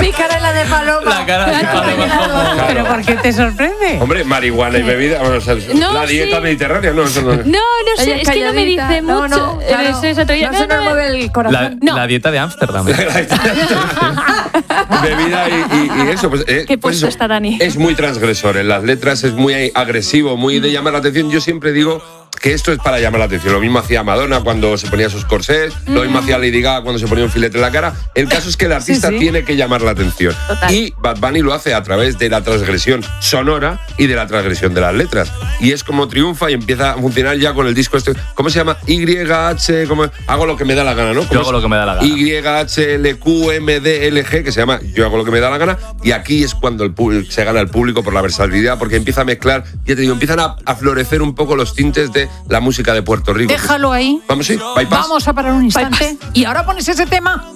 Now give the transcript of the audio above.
Mi cara es la de Paloma. La cara de Paloma. Claro. ¿Pero por qué te sorprende? Hombre, marihuana y bebida, bueno, o sea, No, la dieta sí. mediterránea, no, eso no. No sé, Ella es que no me calladita. dice No, mucho. no, claro. No se nos mueve el corazón. La dieta de Ámsterdam. Bebida y eso, pues, Qué pues puesto eso, está Dani. es muy transgresor en las letras, es muy agresivo, muy de llamar la atención. Yo siempre digo que esto es para llamar la atención. Lo mismo hacía Madonna cuando se ponía sus corsés, lo mismo hacía Lady Gaga cuando se ponía un filete en la cara. El caso es que el artista Sí. tiene que llamar la atención. Total. Y Bad Bunny lo hace a través de la transgresión sonora y de la transgresión de las letras. Y es como triunfa y empieza a funcionar ya con el disco este. ¿Cómo se llama? YH, ¿cómo? Hago lo que me da la gana, ¿no? Yo hago lo que me da la gana. YHLQMDLG, que se llama Yo hago lo que me da la gana. Y aquí es cuando se gana el público por la versatilidad, porque empieza a mezclar, ya te digo, empiezan a florecer un poco los tintes de la música de Puerto Rico. Déjalo ahí. Vamos, sí, bypass. Vamos a parar un instante. Y ahora pones ese tema.